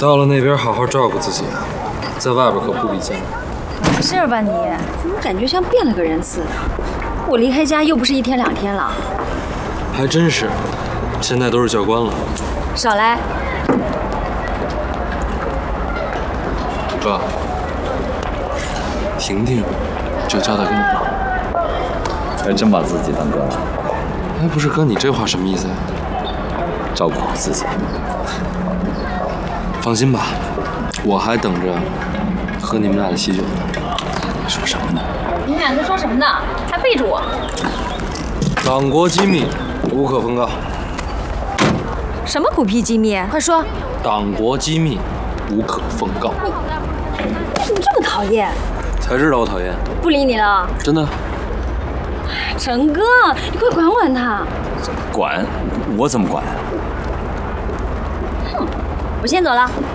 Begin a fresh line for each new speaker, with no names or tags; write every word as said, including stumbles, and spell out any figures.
到了那边好好照顾自己啊，在外边可不比家。
没事吧你？怎么感觉像变了个人似的？我离开家又不是一天两天了。
还真是，现在都是教官了。
少来！
哥，婷婷就交代给你了。
还真把自己当哥了。
哎，不是哥，你这话什么意思呀？
照顾好自己。
放心吧，我还等着喝你们俩的喜酒呢。
说什么呢？
你们俩在说什么呢？还背着我？
党国机密，无可奉告。
什么虎屁机密？快说！
党国机密，无可奉告。
你怎么这么讨厌？
才知道我讨厌。
不理你了。
真的。
陈哥，你快管管他。
管？我怎么管？
哼，我先走了。